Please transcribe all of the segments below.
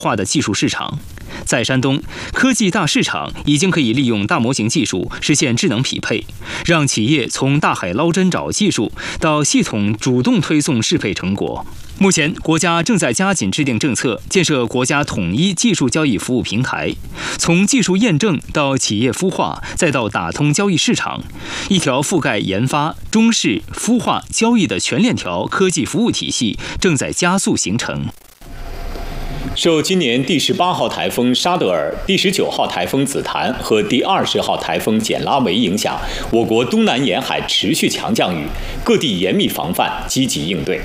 化的技术市场。在山东，科技大市场已经可以利用大模型技术实现智能匹配，让企业从大海捞针找技术到系统主动推送适配成果。目前，国家正在加紧制定政策，建设国家统一技术交易服务平台，从技术验证到企业孵化，再到打通交易市场，一条覆盖研发、中试、孵化、交易的全链条科技服务体系正在加速形成。 受今年第18号台风沙德尔、第19号台风紫檀和第20号台风简拉维影响，我国东南沿海持续强降雨，各地严密防范，积极应对。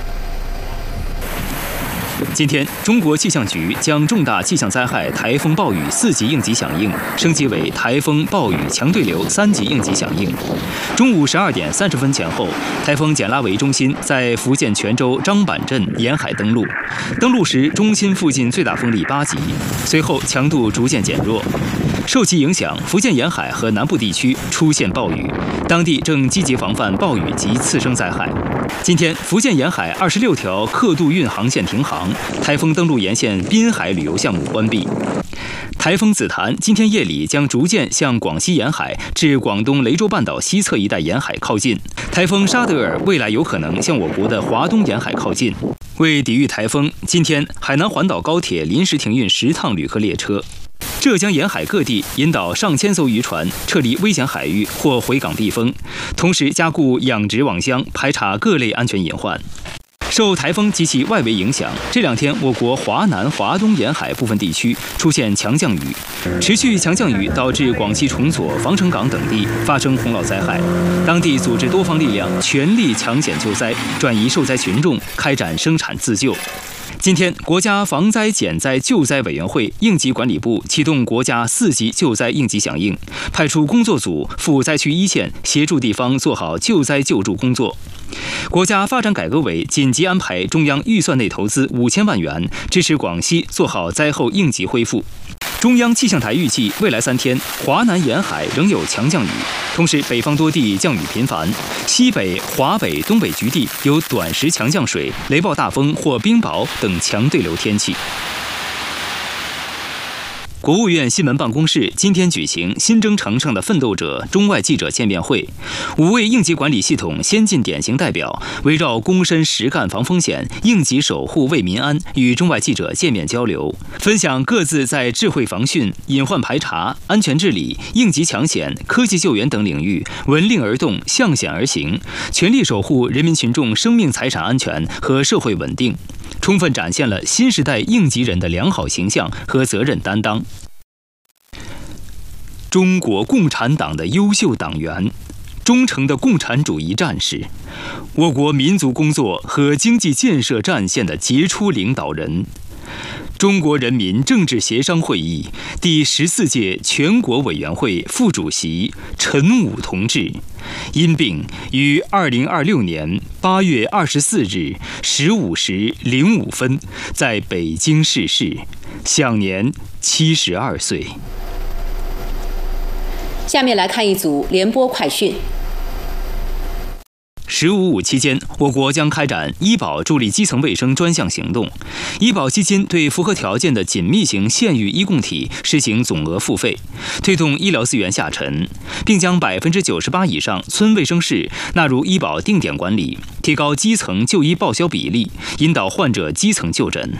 今天，中国气象局将重大气象灾害台风暴雨4级应急响应升级为台风暴雨强对流3级应急响应。中午12点30分前后，台风简拉维中心在福建泉州张板镇沿海登陆，登陆时中心附近最大风力8级，随后强度逐渐减弱。受其影响，福建沿海和南部地区出现暴雨，当地正积极防范暴雨及次生灾害。今天，福建沿海26条客渡运航线停航，台风登陆沿线滨海旅游项目关闭。台风紫檀今天夜里将逐渐向广西沿海至广东雷州半岛西侧一带沿海靠近。台风沙德尔未来有可能向我国的华东沿海靠近。为抵御台风，今天海南环岛高铁临时停运10趟旅客列车。浙江沿海各地引导上千艘渔船撤离危险海域或回港避风，同时加固养殖网箱，排查各类安全隐患。受台风及其外围影响，这2天我国华南、华东沿海部分地区出现强降雨，持续强降雨导致广西崇左、防城港等地发生洪涝灾害，当地组织多方力量全力抢险救灾，转移受灾群众，开展生产自救。今天，国家防灾减灾救灾委员会应急管理部启动国家4级救灾应急响应，派出工作组赴灾区一线，协助地方做好救灾救助工作。国家发展改革委紧急安排中央预算内投资5000万元，支持广西做好灾后应急恢复。中央气象台预计，未来3天，华南沿海仍有强降雨，同时北方多地降雨频繁，西北、华北、东北局地有短时强降水、雷暴大风或冰雹等强对流天气。国务院新闻办公室今天举行新征程上的奋斗者中外记者见面会，5位应急管理系统先进典型代表围绕躬身实干防风险、应急守护为民安与中外记者见面交流，分享各自在智慧防汛、隐患排查、安全治理、应急抢险、科技救援等领域闻令而动、向险而行，全力守护人民群众生命财产安全和社会稳定，充分展现了新时代应急人的良好形象和责任担当。中国共产党的优秀党员，忠诚的共产主义战士，我国民族工作和经济建设战线的杰出领导人。中国人民政治协商会议第14届全国委员会副主席陈武同志因病于2026年8月24日15时05分在北京逝世，享年72岁。 下面来看一组联播快讯。 15.5期间，我国将开展医保助力基层卫生专项行动，医保基金对符合条件的紧密型县域医共体实行总额付费，推动医疗资源下沉，并将98%以上村卫生室纳入医保定点管理，提高基层就医报销比例，引导患者基层就诊。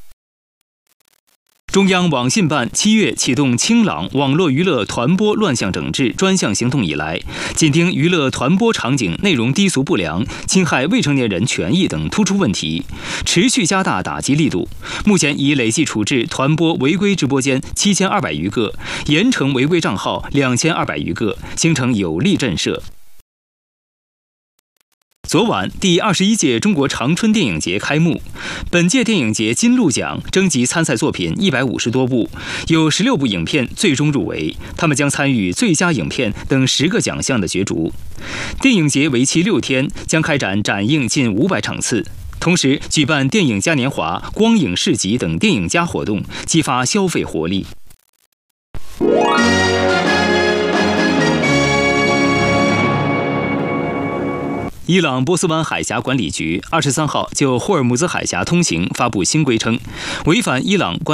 中央网信办7月启动清朗网络娱乐团播乱象整治专项行动以来，紧盯娱乐团播场景内容低俗不良、侵害未成年人权益等突出问题，持续加大打击力度。目前已累计处置团播违规直播间7200余个，严惩违规账号2200余个，形成有力震慑。昨晚，第21届中国长春电影节开幕。本届电影节金鹿奖征集参赛作品150多部，有16部影片最终入围，他们将参与最佳影片等10个奖项的角逐。电影节为期6天，将开展展映近500场次，同时举办电影嘉年华、光影市集等电影嘉活动，激发消费活力。 伊朗波斯湾海峡管理局23号就霍尔木兹海峡通行发布新规称，违反伊朗关